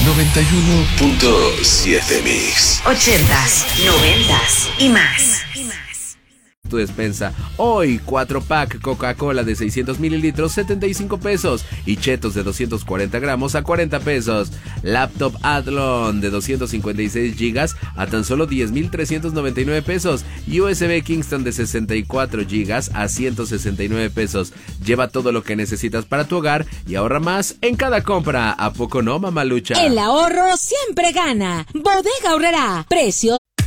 91.7 Mix. 80s, 90s y más. Tu despensa. Hoy 4-pack Coca-Cola de 600 mililitros, 75 pesos. Y chetos de 240 gramos a 40 pesos. Laptop Athlon de 256 gigas a tan solo 10,399 pesos. Y USB Kingston de 64 gigas a 169 pesos. Lleva todo lo que necesitas para tu hogar y ahorra más en cada compra. ¿A poco no, mamalucha? El ahorro siempre gana. Bodega Aurrerá. Precio